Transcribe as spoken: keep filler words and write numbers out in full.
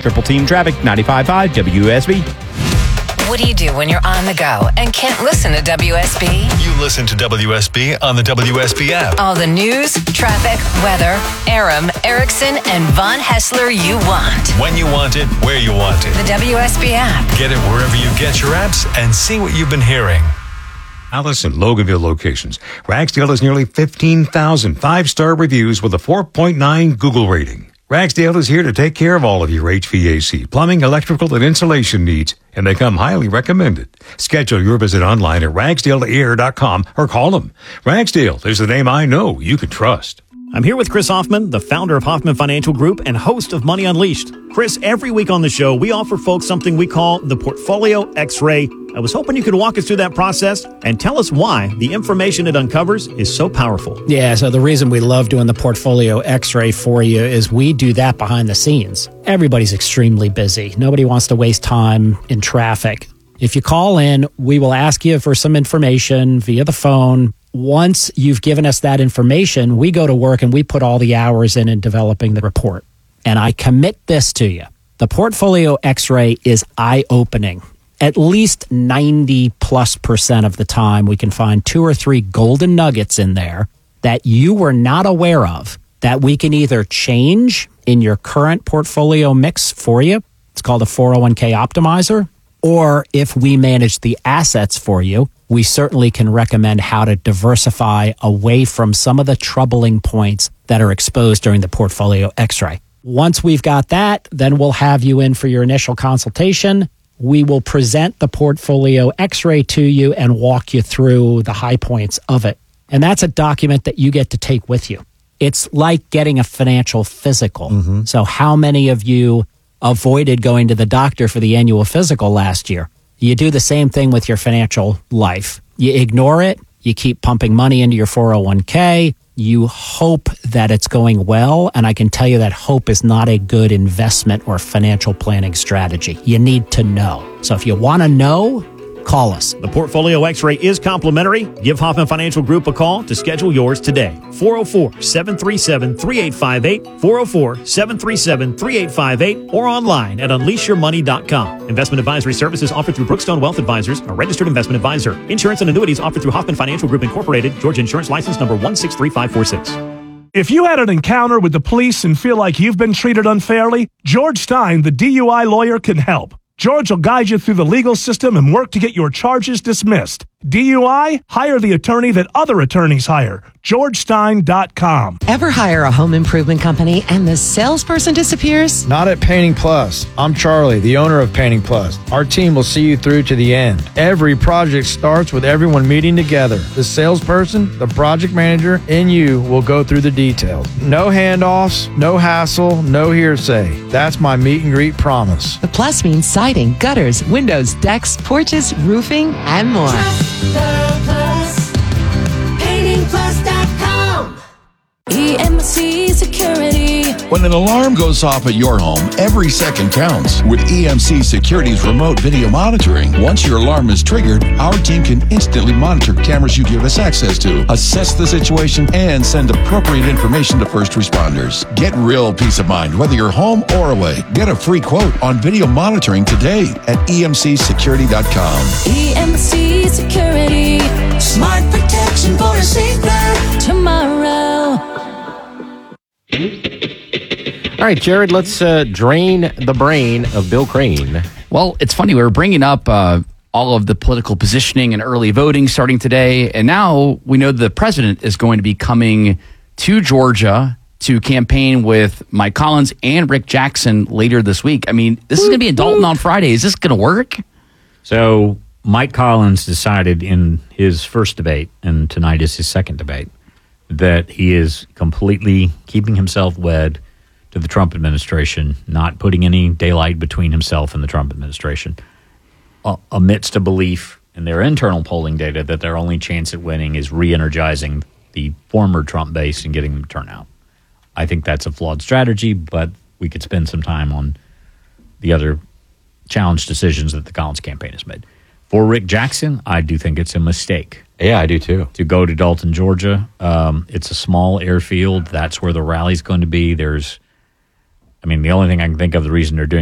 Triple Team Traffic, ninety-five point five W S B. What do you do when you're on the go and can't listen to W S B? You listen to W S B on the W S B app. All the news, traffic, weather, Aram, Erickson, and Von Hessler you want. When you want it, where you want it. The W S B app. Get it wherever you get your apps and see what you've been hearing. Alice and Loganville locations. Ragsdale has nearly fifteen thousand five-star reviews with a four point nine Google rating. Ragsdale is here to take care of all of your H V A C, plumbing, electrical, and insulation needs, and they come highly recommended. Schedule your visit online at ragsdale air dot com or call them. Ragsdale is the name I know you can trust. I'm here with Chris Hoffman, the founder of Hoffman Financial Group and host of Money Unleashed. Chris, every week on the show, we offer folks something we call the Portfolio X-Ray. I was hoping you could walk us through that process and tell us why the information it uncovers is so powerful. Yeah, so the reason we love doing the Portfolio X-Ray for you is we do that behind the scenes. Everybody's extremely busy. Nobody wants to waste time in traffic. If you call in, we will ask you for some information via the phone. Once you've given us that information, we go to work and we put all the hours in in developing the report. And I commit this to you. The Portfolio X-Ray is eye-opening. At least ninety plus percent of the time, we can find two or three golden nuggets in there that you were not aware of that we can either change in your current portfolio mix for you. It's called a four oh one k optimizer. Or if we manage the assets for you, we certainly can recommend how to diversify away from some of the troubling points that are exposed during the Portfolio X-Ray. Once we've got that, then we'll have you in for your initial consultation. We will present the Portfolio X-Ray to you and walk you through the high points of it. And that's a document that you get to take with you. It's like getting a financial physical. Mm-hmm. So how many of you avoided going to the doctor for the annual physical last year? You do the same thing with your financial life. You ignore it. You keep pumping money into your four oh one k. You hope that it's going well, and I can tell you that hope is not a good investment or financial planning strategy. You need to know. So if you want to know, call us. The Portfolio X-Ray is complimentary. Give Hoffman Financial Group a call to schedule yours today. four oh four, seven three seven, three eight five eight, four oh four, seven three seven, three eight five eight, or online at unleash your money dot com. Investment advisory services offered through Brookstone Wealth Advisors, a registered investment advisor. Insurance and annuities offered through Hoffman Financial Group Incorporated, Georgia Insurance License number one six three five four six. If you had an encounter with the police and feel like you've been treated unfairly, George Stein, the D U I lawyer, can help. George will guide you through the legal system and work to get your charges dismissed. D U I? Hire the attorney that other attorneys hire. george stein dot com. Ever hire a home improvement company and the salesperson disappears? Not at Painting Plus. I'm Charlie, the owner of Painting Plus. Our team will see you through to the end. Every project starts with everyone meeting together. The salesperson, the project manager, and you will go through the details. No handoffs, no hassle, no hearsay. That's my meet and greet promise. The Plus means siding, gutters, windows, decks, porches, roofing, and more. The Plus, painting plus dot com. E M C Security. When an alarm goes off at your home, every second counts. With E M C Security's remote video monitoring, once your alarm is triggered, our team can instantly monitor cameras you give us access to, assess the situation, and send appropriate information to first responders. Get real peace of mind, whether you're home or away. Get a free quote on video monitoring today at E M C security dot com. E M C Security. Smart protection for a safer tomorrow. All right, Jared, let's uh, drain the brain of Bill Crane. Well, it's funny. We were bringing up uh, all of the political positioning and early voting starting today. And now we know the president is going to be coming to Georgia to campaign with Mike Collins and Rick Jackson later this week. I mean, this is going to be in Dalton on Friday. Is this going to work? So Mike Collins decided in his first debate, and tonight is his second debate, that he is completely keeping himself wed to the Trump administration, not putting any daylight between himself and the Trump administration, uh, amidst a belief in their internal polling data that their only chance at winning is re-energizing the former Trump base and getting them to turn out. I think that's a flawed strategy, but we could spend some time on the other challenge decisions that the Collins campaign has made. For Rick Jackson, I do think it's a mistake. Yeah, I do too. To go to Dalton, Georgia. Um, it's a small airfield. That's where the rally's going to be. There's, I mean, the only thing I can think of the reason they're doing